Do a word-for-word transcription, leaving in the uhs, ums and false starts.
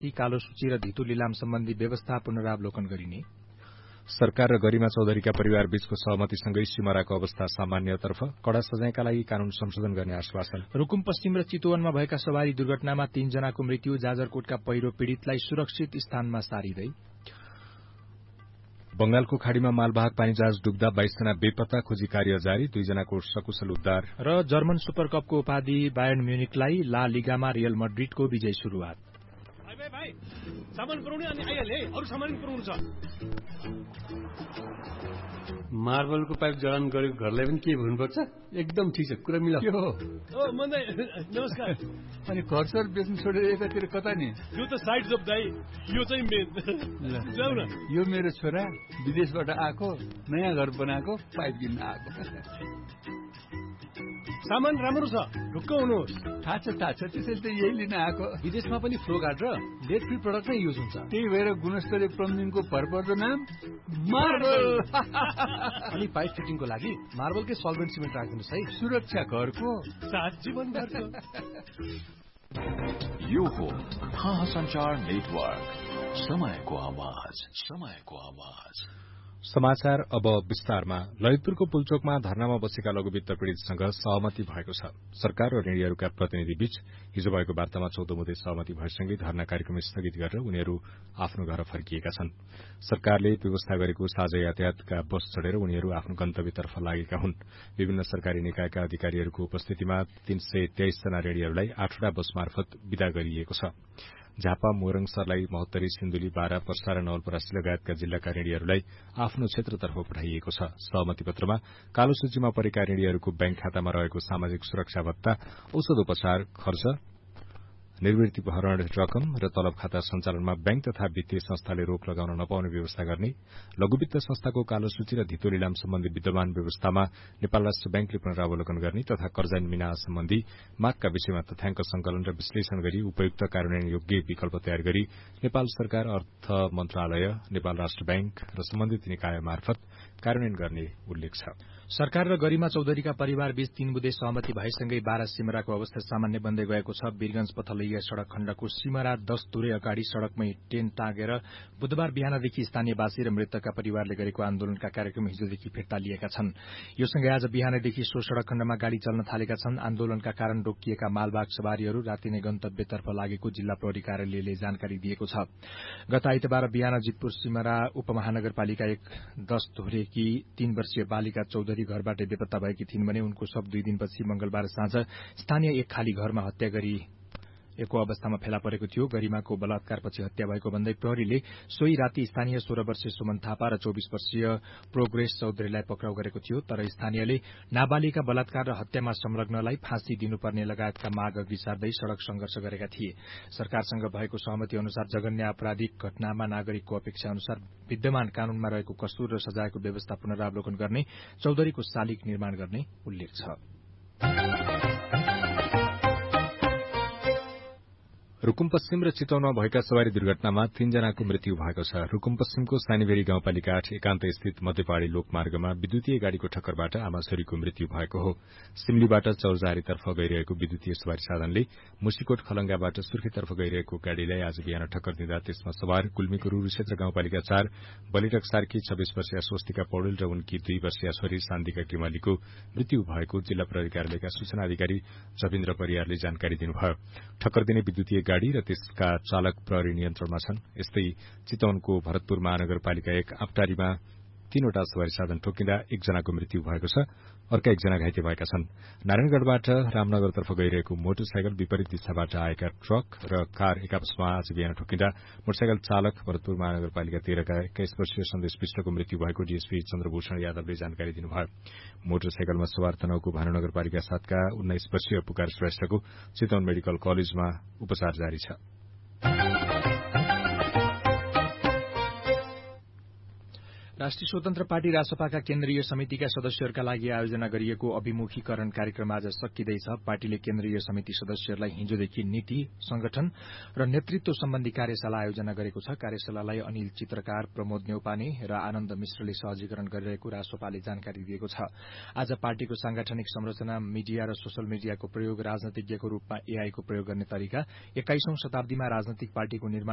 ST कालो सूची र धितो लिलाम सम्बन्धी व्यवस्था पुनरावलोकन गरिने, सरकार र गरिमा चौधरीका परिवार बीचको सहमतिसँगै सिमराको अवस्था सामान्यतर्फ कड़ा सजायका लागि कानून संशोधन गर्ने आश्वासन, रूकुम पश्चिम र चितवनमा भएका सवारी दुर्घटनामा तीनजनाको मृत्यु, जाजरकोटका पहिरो पीड़ितलाई सुरक्षित स्थानमा सारिँदै, बंगालको खाड़ीमा मालवाहक पानीजहाज डुब्दा बाइसजना बेपत्ता, खोजी कार्य जारी, दुईजनाको सकुशल उद्धार र जर्मन सुपरकपको उपाधि बायर्न म्युनिकलाई ला लिगामा रियल मड्रिडको विजय शुरूआत। भाइ सामान पुराउने अनि आइहाले अरु सामान पुराउनु छ। मार्बलको पाइप जडान गरेको घरलाई पनि के भन्नुपर्छ? एकदम ठीक छ, कुरा मिलाउ। ओ मन्दै नमस्कार। अनि घर सर बेच्नु छोडेर यतातिर कता नि? यो त साइड जब दाइ, यो चाहिँ मेन। जाऊ न। यो मेरो छोरा विदेशबाट आएको, नयाँ घर बनाएको, पाइप किन्न आएको। सामान राम्रो छ, ढुक्क हुनुहोस्। थाहा छ थाहा छ, त्यसैले त यही लिन आएको। विदेशमा पनि फ्लो गार्ड र लेड फ्री प्रडक्ट नै युज हुन्छ। त्यही भएर गुणस्तरीय प्लम्बिङको भरपर्दो नाम मार्बल। अनि पाइप फिटिङको लागि मार्बलकै सल्भेन्ट सिमेन्ट राखिदिनुहोस् है। सुरक्षा घरको साथ जीवनभरको। यो हो खा संचार नेटवर्क, समयको आवाज, समयको आवाज। समाचार अब विस्तारमा। ललितपुरको पुलचोकमा धरनामा बसेका लघुवित्त पीड़ितसँग सहमति भएको छ। सरकार र ऋणीहरूका प्रतिनिधि बीच हिजो भएको वार्तामा चौध मुदे सहमति भएसँगै धरना कार्यक्रम स्थगित गरेर उनीहरू आफ्नो घर फर्किएका छन्। सरकारले व्यवस्था गरेको साझा यातायातका बस चढेर उनीहरू आफ्नो गन्तव्यतर्फ लागेका हुन्। विभिन्न सरकारी निकायका अधिकारीहरूको उपस्थितिमा तीन सय तेइस जना ऋणीहरूलाई आठवटा बस मार्फत विदा गरिएको छ। झापा, मोरङ, सर्लाही, महोत्तरी, सिन्धुली, बारा, पर्सा र नवलपरासी लगायतका जिल्लाका ऋणीहरूलाई आफ्नो क्षेत्रतर्फ पठाइएको छ। सहमति पत्रमा कालो सूचीमा परेका ऋणीहरूको ब्याङ्क खातामा रहेको सामाजिक सुरक्षा भत्ता, औषध उपचार खर्च, निवृत्ति भरण रकम र तलब खाता सञ्चालनमा ब्याङ्क तथा वित्तीय संस्थाले रोक लगाउन नपाउने व्यवस्था गर्ने, लघुवित्त संस्थाको कालो सूची र धितो लिलाम सम्बन्धी विद्यमान व्यवस्थामा नेपाल राष्ट्र ब्याङ्कले पुनरावलोकन गर्ने तथा कर्जा मिना सम्बन्धी मागका विषयमा तथ्याङ्क संकलन र विश्लेषण गरी उपयुक्त कार्यान्वयन योग्य विकल्प तयार गरी नेपाल सरकार, अर्थ मन्त्रालय, नेपाल राष्ट्र ब्याङ्क र सम्बन्धित निकाय मार्फत कार्यान्वयन गर्ने उल्लेख छ। सरकार र गरिमा चौधरीका परिवार बीच तीन बुधे सहमति भएसँगै बारा सिमराको अवस्था सामान्य बन्दै गएको छ। वीरगंज पथलैया सड़क खण्डको सिमरा दश दूरे अगाडि सड़कमै टेन्ट टाँगेर बुधबार बिहानदेखि स्थानीयवासी र मृतकका परिवारले गरेको आन्दोलनका कार्यक्रम हिजोदेखि फिर्ता लिएका छन्। यो सँगै आज बिहानदेखि सो सड़क खण्डमा गाड़ी चल्न थालेका छन्। आन्दोलनका कारण रोकिएका मालवाहक सवारीहरू राति नै गन्तव्यतर्फ लागेको जिल्ला प्रहरी कार्यालयले जानकारी दिएको छ। गत आइतबार बिहान जितपुर सिमरा उपमहानगरपालिका एक दश धुरेकी तीन वर्षीय बालिका चौधरी घरबाट बेपत्ता भएकी थिइन् भने उनको शव दुई दिनपछि मंगलबार साँझ स्थानीय एक खाली घरमा हत्या गरी एको अवस्थामा फेला परेको थियो। गरिमाको बलात्कारपछि हत्या भएको भन्दै प्रहरीले सोही राति स्थानीय सोह्र वर्षीय सुमन थापा र चौबिस वर्षीय प्रोग्रेस चौधरीलाई पक्राउ गरेको थियो। तर स्थानीयले नाबालिका बलात्कार र हत्यामा संलग्नलाई फाँसी दिनुपर्ने लगायतका माग अघि सार्दै सड़क संघर्ष गरेका थिए। सरकारसँग भएको सहमति अनुसार जघन्य आपराधिक घटनामा नागरिकको अपेक्षा अनुसार विद्यमान कानूनमा रहेको कसुर र सजायको व्यवस्था पुनरावलोकन गर्ने, चौधरीको शालिग निर्माण गर्ने उल्लेख छ। रूकुम पश्चिम र चितवनमा भएका सवारी दुर्घटनामा तीनजनाको मृत्यु भएको छ। रूकुम पश्चिमको सानीभेरी गाउँपालिका आठ एकान्त स्थित मध्यपहाड़ी लोकमार्गमा विद्युतीय गाड़ीको ठक्करबाट आमा छोरीको मृत्यु भएको हो। सिमलीबाट चौरजारीतर्फ गइरहेको विद्युतीय सवारी साधनले मुसीकोट खलंगाबाट सुर्खेतर्फ गइरहेको गाड़ीलाई आज बिहान ठक्कर दिँदा त्यसमा सवार गुल्मीको रूरुक्षेत्र गाउँपालिका चार बलिटक सार्की छब्बीस वर्षीय स्वस्तिका पौडेल र उनकी दुई वर्षीय छोरी शान्तिका किमालीको मृत्यु भएको जिल्ला प्रहरी कार्यालयका सूचना अधिकारी जविन्द्र परियारले जानकारी दिनुभयो। ठक्कर दिने विद्युतीय गाड़ी र त्यसका चालक प्रहरी नियन्त्रणमा छन्। यस्तै चितवनको भरतपुर महानगरपालिका एक आप्टारीमा तीनवटा सवारी साधन ठोकिँदा एकजनाको मृत्यु भएको छ, अर्का एकजना घाइते भएका छन्। नारायणगढ़बाट रामनगरतर्फ गइरहेको मोटरसाइकल विपरीत दिशाबाट आएका ट्रक र कार एकापसमा आज बिहान ठोकिँदा मोटरसाइकल चालक भरतपुर महानगरपालिका तेह्रका एक्काइस वर्षीय सन्देश विष्टको मृत्यु भएको डीएसपी चन्द्रभूषण यादवले जानकारी दिनुभयो। मोटरसाइकलमा सवार तनहुको भानुनगरपालिका सातका उन्नाइस वर्षीय पुकार श्रेष्ठको चितवन मेडिकल कलेजमा उपचार जारी छ। राष्ट्रिय स्वतन्त्र पार्टी रासपाका केन्द्रीय समितिका सदस्यहरूका लागि आयोजना गरिएको अभिमुखीकरण कार्यक्रम आज सकिँदैछ। पार्टीले केन्द्रीय समिति सदस्यहरूलाई हिजोदेखि नीति, संगठन र नेतृत्व सम्बन्धी कार्यशाला आयोजना गरेको छ। कार्यशालालाई अनिल चित्रकार, प्रमोद न्यौपाने र आनन्द मिश्रले सहजीकरण गरिरहेको रासपाले जानकारी दिएको छ। आज पार्टीको सांगठनिक संरचना, मीडिया र सोशल मीडियाको प्रयोग, राजनीतिज्ञको रूपमा एआईको प्रयोग गर्ने तरिका, एक्काइसौं शताब्दीमा राजनैतिक पार्टीको निर्माण